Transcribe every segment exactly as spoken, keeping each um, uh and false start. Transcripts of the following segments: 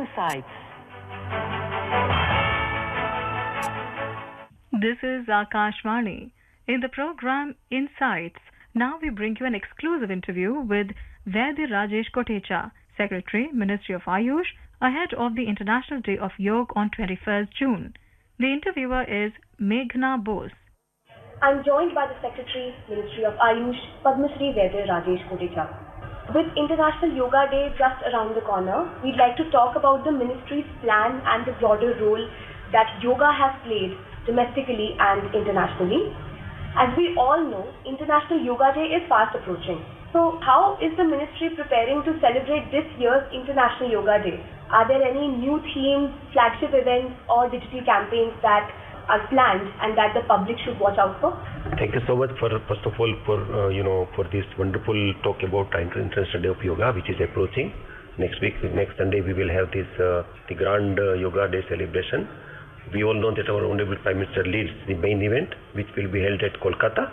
Insights. This is Akashvani. In the program Insights, now we bring you an exclusive interview with Vaidya Rajesh Kotecha, Secretary, Ministry of Ayush, ahead of the International Day of Yoga on twenty-first June. The interviewer is Meghna Bose. I'm joined by the Secretary, Ministry of Ayush, Padma Shri Vaidya Rajesh Kotecha. With International Yoga Day just around the corner, we'd like to talk about the Ministry's plan and the broader role that yoga has played domestically and internationally. As we all know, International Yoga Day is fast approaching. So how is the Ministry preparing to celebrate this year's International Yoga Day? Are there any new themes, flagship events or digital campaigns that are planned and that the public should watch out for? Thank you so much for, first of all, for uh, you know, for this wonderful talk about International Day of Yoga, which is approaching. Next week, next Sunday, we will have this uh, the Grand uh, Yoga Day celebration. We all know that our Honorable Prime Minister leads the main event, which will be held at Kolkata.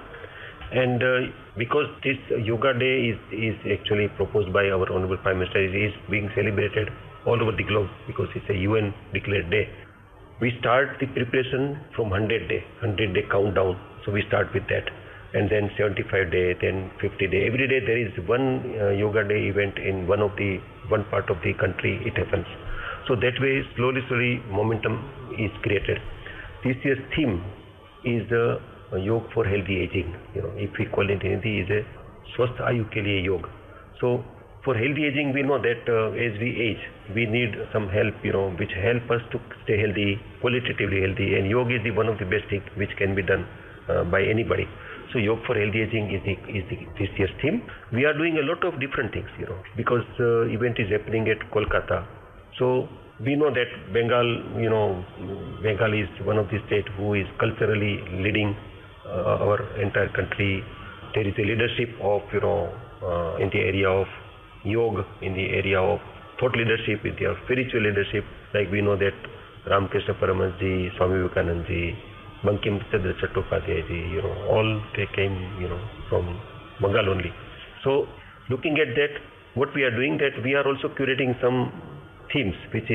And uh, because this Yoga Day is, is actually proposed by our Honorable Prime Minister, it is being celebrated all over the globe because it's a U N declared day. We start the preparation from one hundred day, one hundred day countdown. So we start with that. And then seventy-five day, then fifty day. Every day there is one uh, Yoga Day event in one of the, one part of the country it happens. So that way, slowly, slowly, momentum is created. This year's theme is uh, Yoga for Healthy Aging. You know, if we call it in Hindi, is a Swasth Ayu ke liye Yoga. So for healthy aging, we know that uh, as we age, we need some help, you know, which help us to stay healthy, qualitatively healthy. And yoga is the one of the best things which can be done uh, by anybody. So yoga for healthy aging is the is the this year's theme. We are doing a lot of different things, you know, because uh, event is happening at Kolkata. So we know that Bengal, you know, Bengal is one of the states who is culturally leading uh, our entire country. There is a leadership of, you know, uh, in the area of yoga, in the area of thought leadership, in the spiritual leadership. Like we know that Ramakrishna Paramahansa ji, Swami Vivekananda ji, Bankim Chandra Chattopadhyay ji, you know, all they came, you know, from Bengal only. So looking at that, what we are doing, that we are also curating some themes which